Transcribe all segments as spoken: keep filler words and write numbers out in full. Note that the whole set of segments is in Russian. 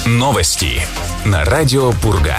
Новости на радио Пурга.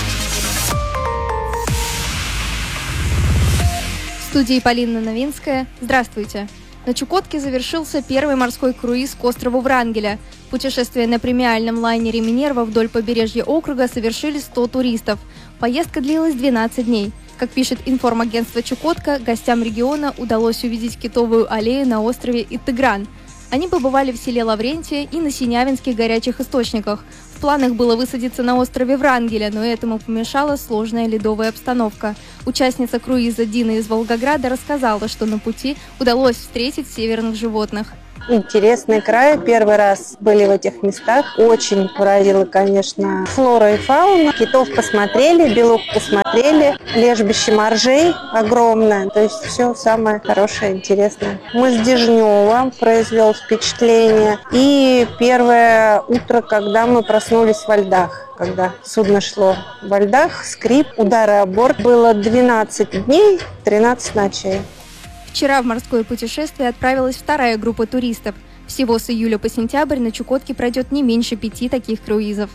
В студии Полина Новинская. Здравствуйте. На Чукотке завершился первый морской круиз к острову Врангеля. Путешествие на премиальном лайнере «Минерва» вдоль побережья округа совершили сто туристов. Поездка длилась двенадцать дней. Как пишет информагентство «Чукотка», гостям региона удалось увидеть китовую аллею на острове Иттыгран. Они побывали в селе Лаврентия и на Синявинских горячих источниках. В планах было высадиться на острове Врангеля, но этому помешала сложная ледовая обстановка. Участница круиза Дина из Волгограда рассказала, что на пути удалось встретить северных животных. Интересный край. Первый раз были в этих местах. Очень поразила, конечно, флора и фауна. Китов посмотрели, белух посмотрели. Лежбище моржей огромное. То есть все самое хорошее, интересное. Мыс Дежнева произвел впечатление. И первое утро, когда мы проснулись во льдах. Когда судно шло во льдах, скрип, удары о борт. Было двенадцать дней, тринадцать ночей. Вчера в морское путешествие отправилась вторая группа туристов. Всего с июля по сентябрь на Чукотке пройдет не меньше пяти таких круизов.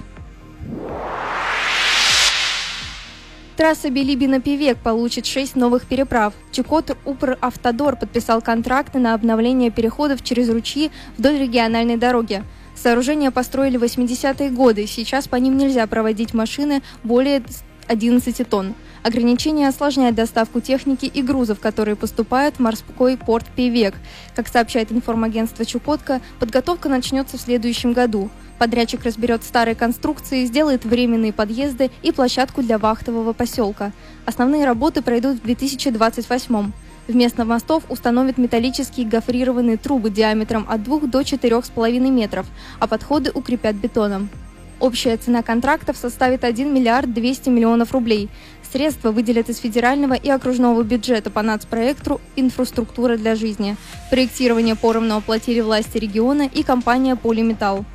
Трасса Билибино-Певек получит шесть новых переправ. Чукотупр-Автодор подписал контракты на обновление переходов через ручьи вдоль региональной дороги. Сооружения построили в восьмидесятые годы, сейчас по ним нельзя проводить машины более одиннадцати тонн. Ограничения осложняют доставку техники и грузов, которые поступают в морской порт Певек. Как сообщает информагентство «Чукотка», подготовка начнется в следующем году. Подрядчик разберет старые конструкции, сделает временные подъезды и площадку для вахтового поселка. Основные работы пройдут в две тысячи двадцать восьмом. Вместо мостов установят металлические гофрированные трубы диаметром от двух до четырёх с половиной метров, а подходы укрепят бетоном. Общая цена контрактов составит один миллиард двести миллионов рублей. Средства выделят из федерального и окружного бюджета по нацпроекту «Инфраструктура для жизни». Проектирование поровну оплатили власти региона и компания «Полиметалл».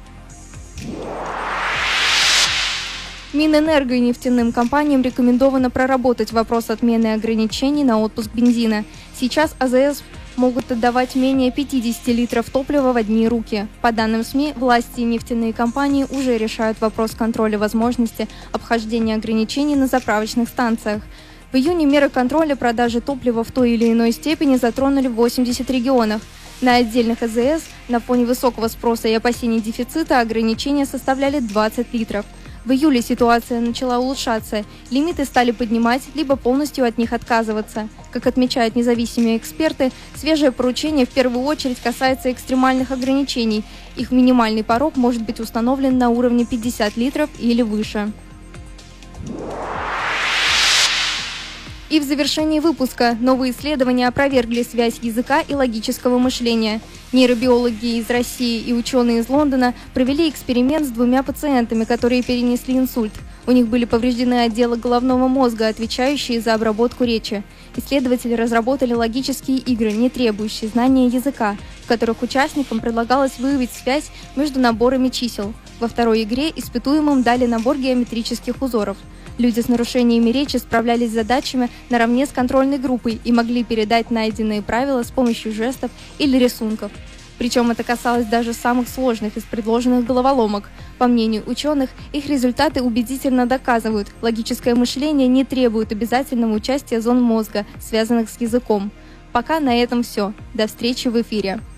Минэнерго и нефтяным компаниям рекомендовано проработать вопрос отмены ограничений на отпуск бензина. Сейчас АЗС могут отдавать менее пятидесяти литров топлива в одни руки. По данным СМИ, власти и нефтяные компании уже решают вопрос контроля возможности обхождения ограничений на заправочных станциях. В июне меры контроля продажи топлива в той или иной степени затронули восемьдесят регионов. На отдельных АЗС на фоне высокого спроса и опасений дефицита ограничения составляли двадцать литров. В июле ситуация начала улучшаться, лимиты стали поднимать, либо полностью от них отказываться. Как отмечают независимые эксперты, свежее поручение в первую очередь касается экстремальных ограничений. Их минимальный порог может быть установлен на уровне пятьдесят литров или выше. И в завершении выпуска новые исследования опровергли связь языка и логического мышления. Нейробиологи из России и ученые из Лондона провели эксперимент с двумя пациентами, которые перенесли инсульт. У них были повреждены отделы головного мозга, отвечающие за обработку речи. Исследователи разработали логические игры, не требующие знания языка, в которых участникам предлагалось выявить связь между наборами чисел. Во второй игре испытуемым дали набор геометрических узоров. Люди с нарушениями речи справлялись с задачами наравне с контрольной группой и могли передать найденные правила с помощью жестов или рисунков. Причем это касалось даже самых сложных из предложенных головоломок. По мнению ученых, их результаты убедительно доказывают, логическое мышление не требует обязательного участия зон мозга, связанных с языком. Пока на этом все. До встречи в эфире.